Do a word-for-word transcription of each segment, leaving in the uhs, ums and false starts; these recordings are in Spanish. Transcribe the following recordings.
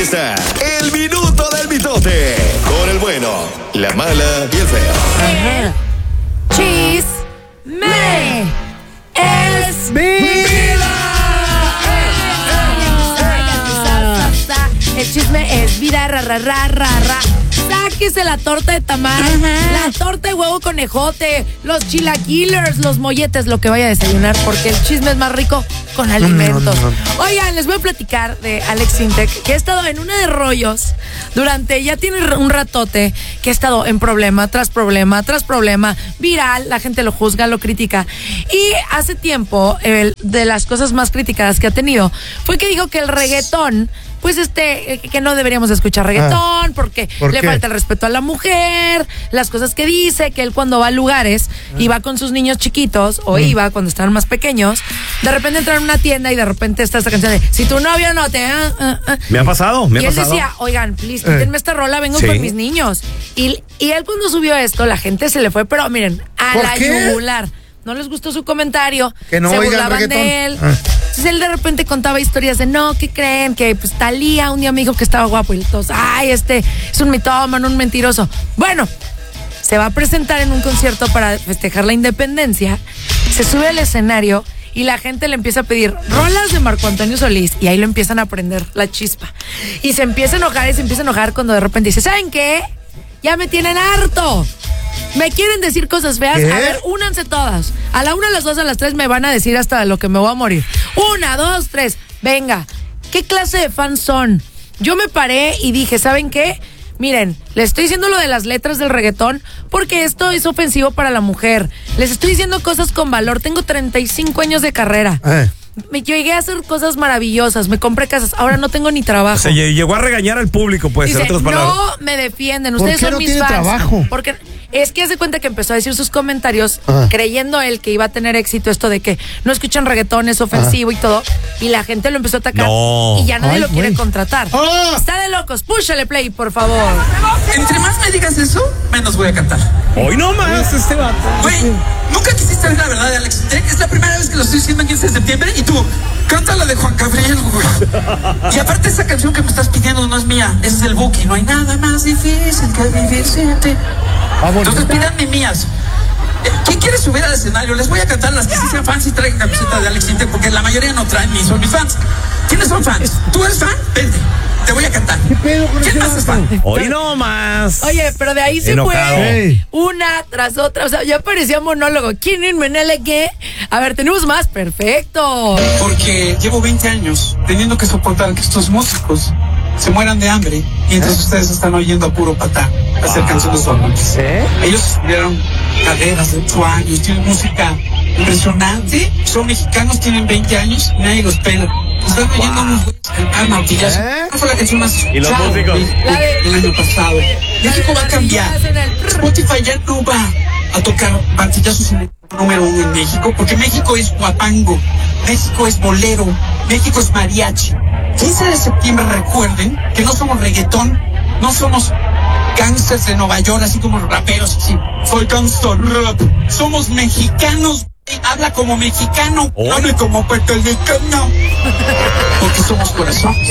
está el minuto del mitote. Con el bueno, la mala y el feo. Ajá. Chisme es vida. El chisme es vida, ra, ra, ra, ra, ra. Sáquese la torta de tamal, Ajá. la torta de huevo con ejote, los chilaquilers, los molletes, lo que vaya a desayunar, porque el chisme es más rico con alimentos. No, no, no. Oigan, les voy a platicar de Alex Sintek, que ha estado en una de rollos durante, ya tiene un ratote, que ha estado en problema tras problema, tras problema, viral, la gente lo juzga, lo critica. Y hace tiempo, el, de las cosas más criticadas que ha tenido, fue que dijo que el reggaetón, pues este, que no deberíamos escuchar reggaetón, ah, porque ¿por le qué? falta el respeto a la mujer, las cosas que dice, que él cuando va a lugares ah. y va con sus niños chiquitos, o mm. iba cuando estaban más pequeños, de repente entra en una tienda y de repente está esta canción de si tu novio no te... Ah, ah, ah. Me ha pasado, me y ha pasado. Y él decía, oigan, please, quítenme eh. esta rola, vengo sí. con mis niños. Y, y él cuando subió esto, la gente se le fue, pero miren, a la qué? yugular. No les gustó su comentario, que no se burlaban reggaetón. de él. Ah. Entonces él de repente contaba historias de no, ¿qué creen? Que pues Talía un día me dijo que estaba guapo y todos, ay, este es un mitómano, un mentiroso. Bueno, se va a presentar en un concierto para festejar la independencia, se sube al escenario y la gente le empieza a pedir rolas de Marco Antonio Solís y ahí lo empiezan a prender la chispa. Y se empieza a enojar y se empieza a enojar cuando de repente dice, ¿saben qué? Ya me tienen harto. ¿Me quieren decir cosas feas? ¿Qué? A ver, únanse todas. A la una, a las dos, a las tres me van a decir hasta lo que me voy a morir. Una, dos, tres. Venga, ¿qué clase de fans son? Yo me paré y dije, ¿saben qué? Miren, les estoy diciendo lo de las letras del reggaetón porque esto es ofensivo para la mujer. Les estoy diciendo cosas con valor. Tengo treinta y cinco años de carrera. Eh. Me llegué a hacer cosas maravillosas, me compré casas, ahora no tengo ni trabajo. O sea, llegó a regañar al público, pues, Dice, en otras palabras. No me defienden, ustedes ¿Por qué son no mis tiene fans. trabajo? Porque es que hace cuenta que empezó a decir sus comentarios, ah. creyendo él que iba a tener éxito esto de que no escuchan reggaetón, es ofensivo ah. y todo, y la gente lo empezó a atacar no. y ya nadie Ay, lo quiere wey. contratar. Ah. Está de locos, púchale play, por favor. Entre más me digas eso, menos voy a cantar. Hoy no más este vato. Güey, nunca quisiste ver la verdad de Alex Sintek. Es la primera vez que lo estoy diciendo el quince de septiembre y tú, canta la de Juan Gabriel, güey. Y aparte esa canción que me estás pidiendo no es mía, ese es el Buki. No hay nada más difícil que vivir sin ti. Entonces pídanme mías. ¿Quién quiere subir al escenario? Les voy a cantar las que sí sean fans y traigan camiseta de Alex Sintek, porque la mayoría no traen ni son mis fans. ¿Quiénes son fans? ¿Tú eres fan? Vente, te voy a cantar. ¿Qué pedo con ¿Quién más es fan? Hoy no más. Oye, pero de ahí se Enojado. fue Hey. una tras otra, o sea, ya parecía monólogo. ¿Quién en Menele qué? A ver, tenemos más, perfecto. Porque llevo veinte años teniendo que soportar que estos músicos se mueran de hambre mientras ¿Eh? ustedes están oyendo a puro patá hacer ah. canciones románticas. ¿Eh? Ellos estudiaron carreras de ocho años, tienen música impresionante, son mexicanos, tienen veinte años, nadie los pela. Están oyendo wow. unos güeyes cantar martillazo. ¿Eh? ¿Cuál fue la canción más ¿Y los músicos? El, el año pasado. México va a cambiar. Spotify ya no va a tocar martillazos en el número uno en México, porque México es guapango, México es bolero, México es mariachi. quince de septiembre, recuerden que no somos reggaetón, no somos gangsters de Nueva York, así como raperos, así. Soy gangster rap. Somos mexicanos. Habla como mexicano, oh. hable como puertorriqueño. Porque somos corazones.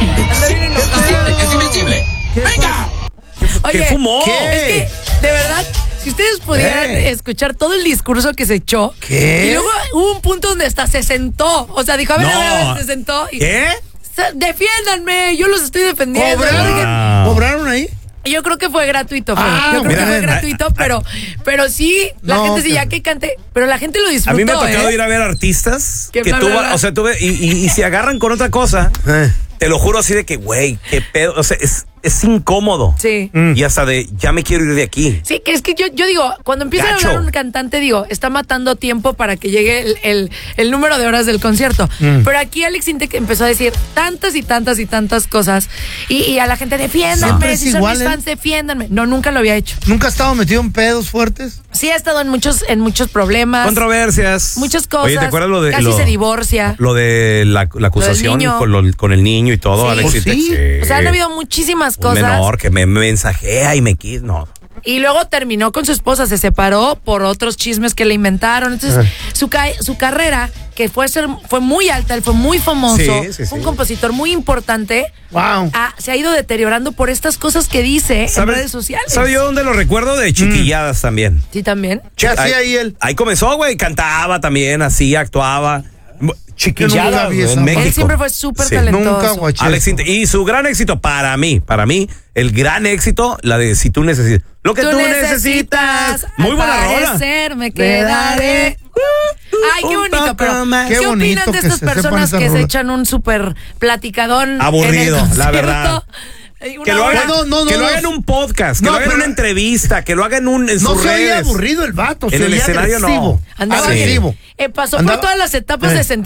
Es, es invencible. ¡Venga! Oye, ¿Qué fumó? ¿Qué? Es que, de verdad, si ustedes pudieran ¿Qué? escuchar todo el discurso que se echó. ¿Qué? Y luego hubo un punto donde hasta se sentó. O sea, dijo, a ver, no. a ver, a ver, se sentó. Y, ¿Qué? Defiéndanme, yo los estoy defendiendo. ¿Cobraron, ¿Cobraron ahí? Yo creo que fue gratuito, Fred. Ah, yo creo mira, que fue mira, gratuito, pero, pero sí, la no, gente sí, que... ya que cante, pero la gente lo disfrutó. A mí me ha tocado ¿eh? ir a ver artistas que que tú, o sea, tú ves, y, y, y si agarran con otra cosa, eh. te lo juro así de que, güey, qué pedo, o sea, es, es incómodo. Sí. Mm. Y hasta de, ya me quiero ir de aquí. Sí, que es que yo, yo digo, cuando empieza Gacho. a hablar un cantante, digo, está matando tiempo para que llegue el, el, el número de horas del concierto. Mm. Pero aquí Alex Sintek empezó a decir tantas y tantas y tantas cosas. Y, y a la gente, defiéndanme, no, si son igual, mis fans, defiéndanme. No, nunca lo había hecho. ¿Nunca ha estado metido en pedos fuertes? Sí, ha estado en muchos, en muchos problemas. Controversias. Muchas cosas. Oye, ¿te acuerdas lo de Casi lo, se divorcia. Lo de la, la acusación lo con, lo, con el niño y todo, sí. Alex Sintek. ¿Sí? Sí. O sea, han habido muchísimas cosas. Un menor que me, me mensajea y me quita, no. Y luego terminó con su esposa, se separó por otros chismes que le inventaron. Entonces, Ah. su, ca- su carrera, que fue, ser, fue muy alta, él fue muy famoso, Sí, sí, sí. un compositor muy importante, Wow. ah, se ha ido deteriorando por estas cosas que dice en ¿Sabes- redes sociales. ¿Sabe yo dónde lo recuerdo? De chiquilladas también. Sí, también. ¿Qué hacía Ahí- ahí él? Ahí comenzó, güey, cantaba también, así, actuaba. Chiquilladas, nunca vi güey, esa en madre. México. Él siempre fue súper Sí. talentoso. Nunca guaché. Alex Intec. Y su gran éxito para mí, para mí, el gran éxito, la de Si tú necesitas. Lo que tú, necesitas. Muy al buena rola. parecer me quedaré. Ay, qué Un bonito, poco pero más. ¿qué, Qué opinan bonito de que estas se sepan personas esa que se rola. echan un súper platicadón? Aburrido, en el la concierto? verdad. Eh, una Que lo hora. hagan, No, no, no, que lo no. hagan en un podcast, que No, lo hagan en pero- una entrevista, que lo hagan en, un, en No sus se oía redes. aburrido el vato, En se el oía escenario, no. agresivo. Andaba agresivo. Eh, pasó Andaba- por todas las etapas Eh. de sentir